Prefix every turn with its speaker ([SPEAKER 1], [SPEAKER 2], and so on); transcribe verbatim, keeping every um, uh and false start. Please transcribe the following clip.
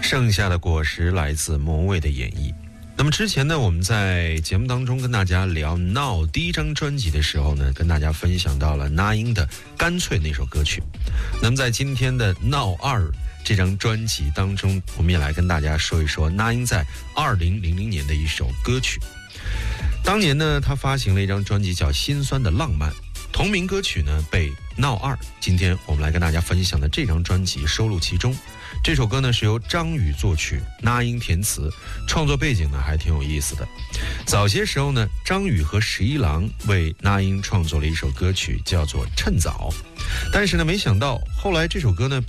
[SPEAKER 1] 剩下的果实来自魔卫的演绎。那么之前呢，我们在节目当中跟大家聊 Now 第一张专辑的时候呢，跟大家分享到了那英的干脆那首歌曲。那么在今天的 Now 二这张专辑当中，我们也来跟大家说一说那英在二零零零年的一首歌曲。当年呢，他发行了一张专辑叫《心酸的浪漫》，同名歌曲呢被 Now 二今天我们来跟大家分享的这张专辑收录其中。这首歌呢是由张宇作曲，那英填词，创作背景呢还挺有意思的。早些时候呢，张宇和十一郎为那英创作了一首歌曲，叫做《趁早》，但是呢，没想到后来这首歌呢